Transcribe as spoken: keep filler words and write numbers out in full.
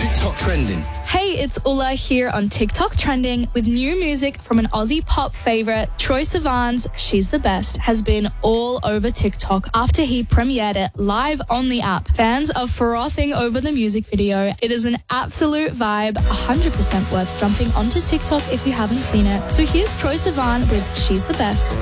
TikTok Trending. Hey, it's Ulla here on TikTok Trending with new music from an Aussie pop favourite. Troye Sivan's She's the Best has been all over TikTok after he premiered it live on the app. Fans are frothing over the music video. It is an absolute vibe, one hundred percent worth jumping onto TikTok if you haven't seen it. So here's Troye Sivan with She's the Best.